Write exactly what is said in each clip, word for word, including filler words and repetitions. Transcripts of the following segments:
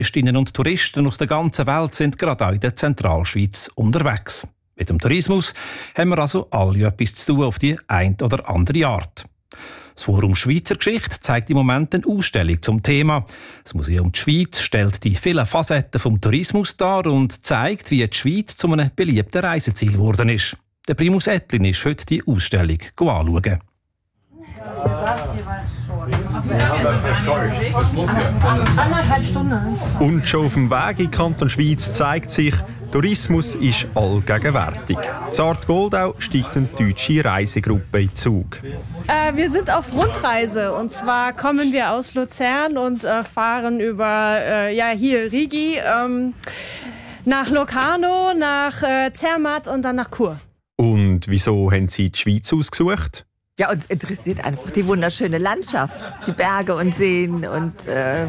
Touristinnen und Touristen aus der ganzen Welt sind gerade auch in der Zentralschweiz unterwegs. Mit dem Tourismus haben wir also alle etwas zu tun auf die eine oder andere Art. Das Forum Schweizer Geschichte zeigt im Moment eine Ausstellung zum Thema. Das Museum die Schweiz stellt die vielen Facetten vom Tourismus dar und zeigt, wie die Schweiz zu einem beliebten Reiseziel geworden ist. Der Primus Ettlin ist heute die Ausstellung anschauen. Anderthalb Stunden. Und schon auf dem Weg in den Kanton Schweiz zeigt sich, Tourismus ist allgegenwärtig. In Art Goldau steigt eine deutsche Reisegruppe in Zug. Äh, wir sind auf Rundreise und zwar kommen wir aus Luzern und äh, fahren über äh, ja, hier Rigi ähm, nach Locarno, nach äh, Zermatt und dann nach Chur. Und wieso haben Sie die Schweiz ausgesucht? Ja, uns interessiert einfach die wunderschöne Landschaft, die Berge und Seen und äh,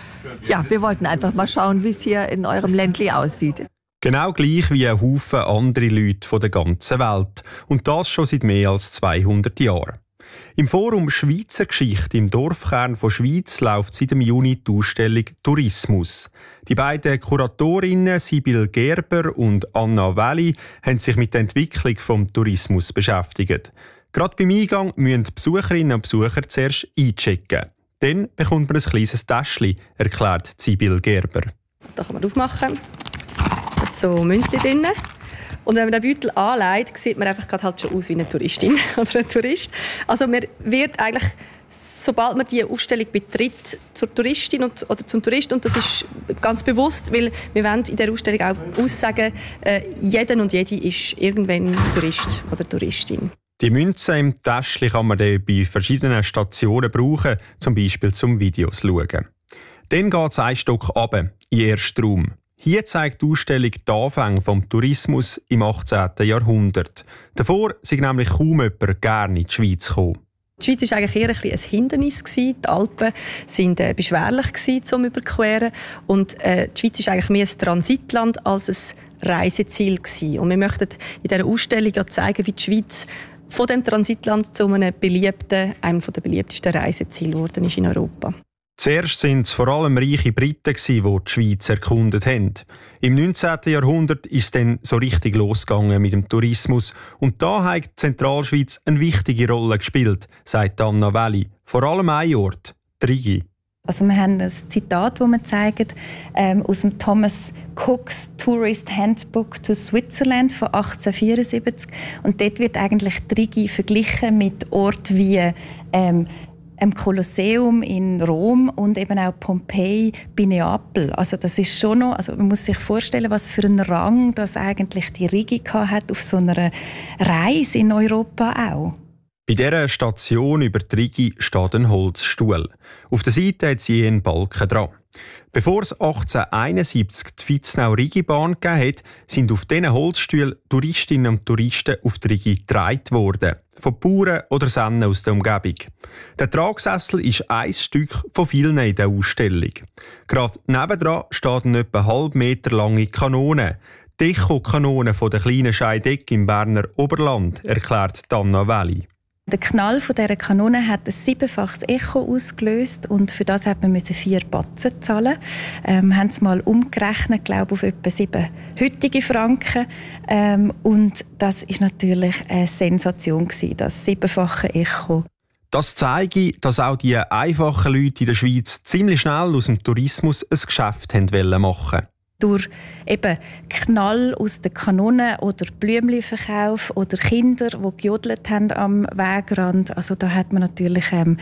ja, wir wollten einfach mal schauen, wie es hier in eurem Ländli aussieht. Genau gleich wie ein Haufen andere Leute von der ganzen Welt. Und das schon seit mehr als zweihundert Jahren. Im Forum Schweizer Geschichte im Dorfkern von Schwyz läuft seit dem Juni die Ausstellung Tourismus. Die beiden Kuratorinnen Sibylle Gerber und Anna Welli haben sich mit der Entwicklung des Tourismus beschäftigt. Gerade beim Eingang müssen die Besucherinnen und Besucher zuerst einchecken. Dann bekommt man ein kleines Täschchen, erklärt Sibylle Gerber. Das kann man aufmachen. Da hat so Münzchen drin. Und wenn man den Beutel anlegt, sieht man einfach gerade halt schon aus wie eine Touristin oder ein Tourist. Also man wird eigentlich, sobald man die Ausstellung betritt, zur Touristin und, oder zum Tourist. Und das ist ganz bewusst, weil wir wollen in dieser Ausstellung auch aussagen, äh, jeder und jede ist irgendwann Tourist oder Touristin. Die Münzen im Täschchen kann man dann bei verschiedenen Stationen brauchen, zum Beispiel zum Videos schauen. Dann geht es einen Stock runter, in den ersten Raum. Hier zeigt die Ausstellung die Anfänge des Tourismus im achtzehnten Jahrhundert. Davor sei nämlich kaum jemand gerne in die Schweiz gekommen. Die Schweiz war eigentlich eher ein, ein Hindernis. Die Alpen waren äh, beschwerlich zum Überqueren. Und äh, die Schweiz ist eigentlich mehr ein Transitland als ein Reiseziel gewesen. Und wir möchten in dieser Ausstellung ja zeigen, wie die Schweiz von dem Transitland zu einem beliebten, einem der beliebtesten Reiseziele geworden ist in Europa. Zuerst waren es vor allem reiche Briten, die die Schweiz erkundet haben. Im neunzehnten Jahrhundert ist es dann so richtig losgegangen mit dem Tourismus. Und da hat die Zentralschweiz eine wichtige Rolle gespielt, sagt Anna Welli. Vor allem ein Ort, die Rigi. Also wir haben ein Zitat, das wir zeigen, ähm, aus dem Thomas Cook's Tourist Handbook to Switzerland von achtzehnhundertvierundsiebzig. Und dort wird eigentlich die Rigi verglichen mit Orten wie ähm, im Kolosseum in Rom und eben auch Pompeji bei Neapel. Also das ist schon noch, also man muss sich vorstellen, was für einen Rang das eigentlich die Rigi hat auf so einer Reise in Europa auch. Bei dieser Station über die Rigi steht ein Holzstuhl. Auf der Seite hat sie einen Balken dran. Bevor es achtzehnhunderteinundsiebzig die Vitznau-Rigi-Bahn gegeben hat, sind auf diesen Holzstühlen Touristinnen und Touristen auf die Rigi getragen worden. Von Bauern oder Sennen aus der Umgebung. Der Tragsessel ist ein Stück von vielen in der Ausstellung. Gerade nebendran steht eine etwa halb Meter lange Kanone. Die Echo-Kanone von der kleinen Scheideck im Berner Oberland, erklärt Anna Welli. Der Knall von dieser Kanone hat ein siebenfaches Echo ausgelöst und für das hat man vier Batzen zahlen. Ähm, wir haben es mal umgerechnet, glaube auf etwa sieben heutige Franken. Ähm, und das ist natürlich eine Sensation gewesen, das siebenfache Echo. Das zeige, dass auch die einfachen Leute in der Schweiz ziemlich schnell aus dem Tourismus ein Geschäft machen wollten. Durch eben Knall aus den Kanonen oder Blümchenverkauf oder Kinder, die gejodelt haben am Wegrand. Also da hat man natürlich ähm,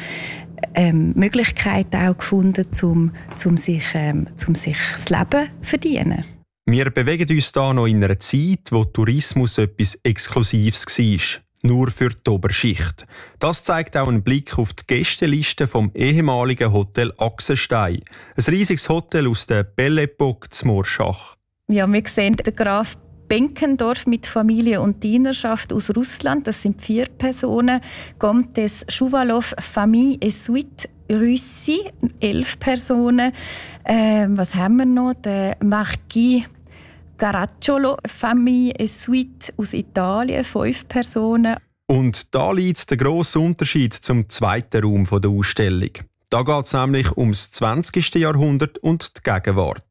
ähm, Möglichkeiten auch gefunden, um, um, sich, ähm, um sich das Leben zu verdienen. Wir bewegen uns hier noch in einer Zeit, wo Tourismus etwas Exklusives war. Nur für die Oberschicht. Das zeigt auch ein Blick auf die Gästeliste vom ehemaligen Hotel Axenstein. Ein riesiges Hotel aus der Belle Époque zu Morschach. Ja, wir sehen den Graf Benkendorf mit Familie und Dienerschaft aus Russland. Das sind vier Personen. Comtesse Schuwalow, Famille et Suite Russie, elf Personen. Ähm, was haben wir noch? Der Marquis Caracciolo, Famille et Suite aus Italien, fünf Personen. Und da liegt der grosse Unterschied zum zweiten Raum der Ausstellung. Da geht es nämlich ums zwanzigste Jahrhundert und die Gegenwart.